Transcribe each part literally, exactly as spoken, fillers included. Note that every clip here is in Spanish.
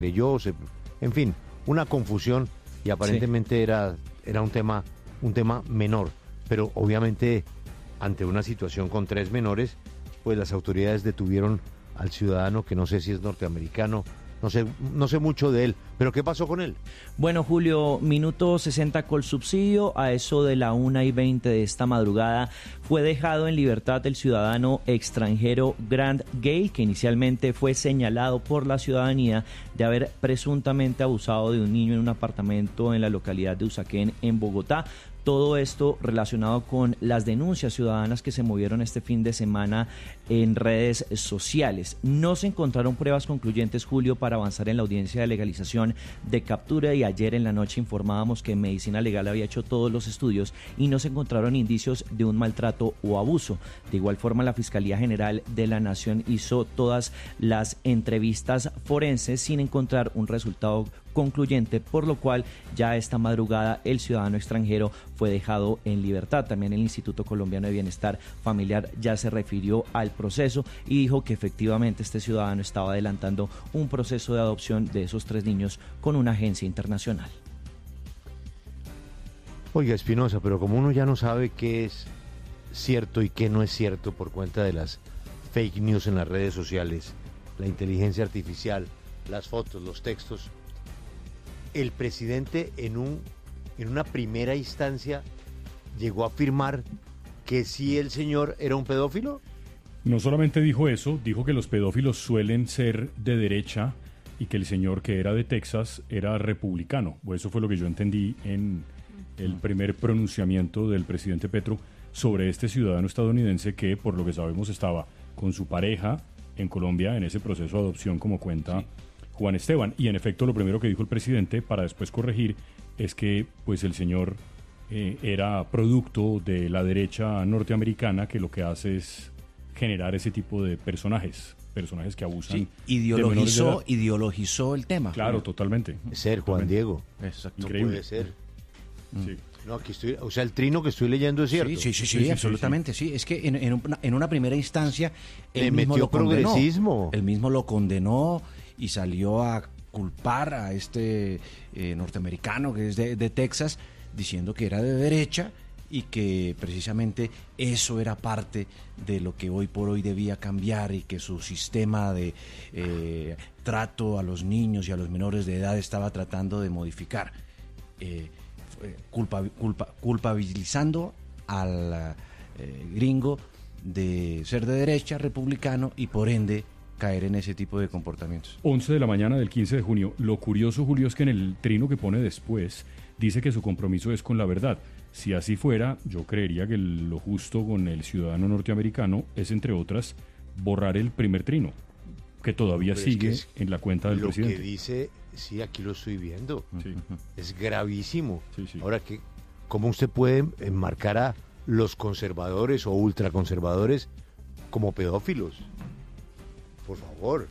yo, se, en fin, una confusión y aparentemente sí. era, era un tema, un tema menor, pero obviamente ante una situación con tres menores, pues las autoridades detuvieron al ciudadano que no sé si es norteamericano. No sé, no sé mucho de él, pero ¿qué pasó con él? Bueno, Julio, minuto sesenta con subsidio, a eso de la una y veinte de esta madrugada, fue dejado en libertad el ciudadano extranjero Grant Gale, que inicialmente fue señalado por la ciudadanía de haber presuntamente abusado de un niño en un apartamento en la localidad de Usaquén, en Bogotá. Todo esto relacionado con las denuncias ciudadanas que se movieron este fin de semana en redes sociales. No se encontraron pruebas concluyentes, Julio, para avanzar en la audiencia de legalización de captura, y ayer en la noche informábamos que Medicina Legal había hecho todos los estudios y no se encontraron indicios de un maltrato o abuso. De igual forma, la Fiscalía General de la Nación hizo todas las entrevistas forenses sin encontrar un resultado concluyente, por lo cual ya esta madrugada el ciudadano extranjero fue dejado en libertad. También el Instituto Colombiano de Bienestar Familiar ya se refirió al proceso y dijo que efectivamente este ciudadano estaba adelantando un proceso de adopción de esos tres niños con una agencia internacional. Oiga, Espinosa, pero como uno ya no sabe qué es cierto y qué no es cierto por cuenta de las fake news en las redes sociales, la inteligencia artificial, las fotos, los textos, el presidente en un en una primera instancia llegó a afirmar que sí el señor era un pedófilo. No solamente dijo eso, dijo que los pedófilos suelen ser de derecha y que el señor que era de Texas era republicano. O eso fue lo que yo entendí en el primer pronunciamiento del presidente Petro sobre este ciudadano estadounidense que, por lo que sabemos, estaba con su pareja en Colombia en ese proceso de adopción, como cuenta sí. Juan Esteban. Y en efecto, lo primero que dijo el presidente, para después corregir, es que pues el señor eh, era producto de la derecha norteamericana, que lo que hace es generar ese tipo de personajes, personajes que abusan. Sí, ideologizó, de ideologizó el tema. Claro, ¿no? Totalmente. Ser Juan totalmente. Diego. Exacto. Increíble. No puede ser. Mm. Sí. No, aquí estoy, o sea, el trino que estoy leyendo es cierto. Sí, sí, sí, sí, sí, sí absolutamente, sí, sí. Es que en, en, una, en una primera instancia él Le mismo metió lo condenó. progresismo. Él mismo lo condenó y salió a culpar a este eh, norteamericano que es de, de Texas, diciendo que era de derecha y que precisamente eso era parte de lo que hoy por hoy debía cambiar y que su sistema de eh, trato a los niños y a los menores de edad estaba tratando de modificar, eh, culpa, culpa, culpabilizando al eh, gringo de ser de derecha, republicano, y por ende caer en ese tipo de comportamientos. once de la mañana del quince de junio. Lo curioso, Julio, es que en el trino que pone después dice que su compromiso es con la verdad. Si así fuera, yo creería que lo justo con el ciudadano norteamericano es, entre otras, borrar el primer trino, que todavía Pero sigue es que en la cuenta del lo presidente. Lo que dice, sí, aquí lo estoy viendo. Sí. Es gravísimo. Sí, sí. Ahora, que ¿cómo usted puede enmarcar a los conservadores o ultraconservadores como pedófilos? Por favor.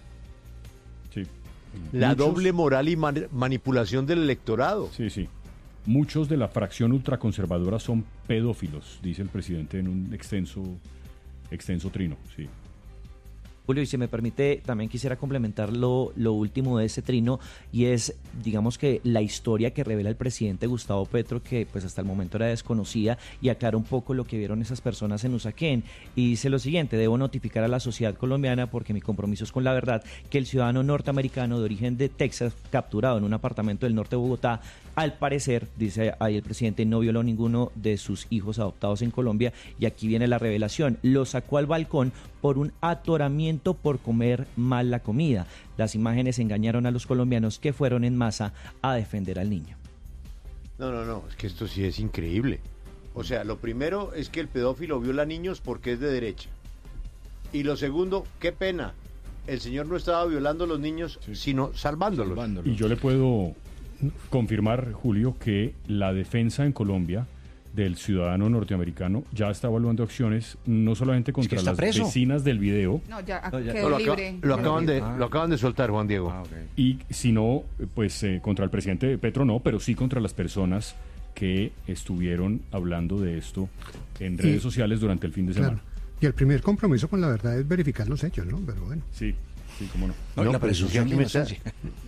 Sí. La Muchos, doble moral y man- manipulación del electorado. Sí, sí. Muchos de la fracción ultraconservadora son pedófilos, dice el presidente en un extenso, extenso trino, sí. Julio, y si me permite, también quisiera complementar lo, lo último de ese trino, y es, digamos que la historia que revela el presidente Gustavo Petro, que pues hasta el momento era desconocida, y aclara un poco lo que vieron esas personas en Usaquén, y dice lo siguiente: debo notificar a la sociedad colombiana, porque mi compromiso es con la verdad, que el ciudadano norteamericano de origen de Texas, capturado en un apartamento del norte de Bogotá, al parecer, dice ahí el presidente, no violó ninguno de sus hijos adoptados en Colombia, y aquí viene la revelación: lo sacó al balcón por un atoramiento por comer mal la comida. Las imágenes engañaron a los colombianos, que fueron en masa a defender al niño. No, no, no, es que esto sí es increíble. O sea, lo primero es que el pedófilo viola niños porque es de derecha. Y lo segundo, qué pena, el señor no estaba violando a los niños, sí, sino salvándolos. salvándolos. Y yo le puedo confirmar, Julio, que la defensa en Colombia del ciudadano norteamericano ya está evaluando acciones no solamente contra es que las preso. vecinas del video. No, ya, no, ya. quedó No, lo, libre. acaba, lo, acaban de, ah. lo acaban de soltar, Juan Diego. Ah, okay. Y si no, pues eh, contra el presidente Petro no, pero sí contra las personas que estuvieron hablando de esto en redes y, sociales durante el fin de semana. Claro. Y el primer compromiso con la verdad es verificar los hechos, ¿no? Pero bueno. Sí. Sí, cómo no. No, y la pero si presunción aquí de me está- inocencia.